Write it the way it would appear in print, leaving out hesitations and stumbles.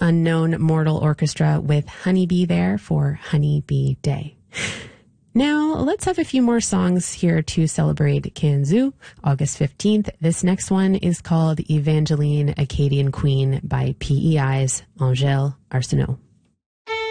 Unknown Mortal Orchestra with Honeybee there for Honeybee Day. Now, let's have a few more songs here to celebrate Kanzu, August 15th. This next one is called Evangeline Acadian Queen by PEI's Angèle Arsenault.